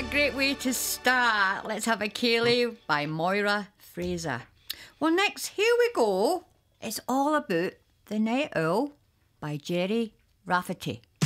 great way to start. Let's have a Kayleigh by Moira Fraser. Well, next, here we go. It's all about The Night Owl by Gerry Rafferty.